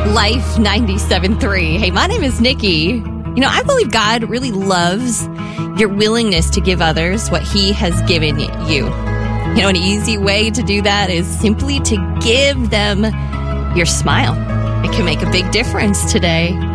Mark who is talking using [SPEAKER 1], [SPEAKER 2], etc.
[SPEAKER 1] Life 97.3. Hey, my name is Nikki. I believe God really loves your willingness to give others what He has given you. An easy way to do that is simply to give them your smile. It can make a big difference today.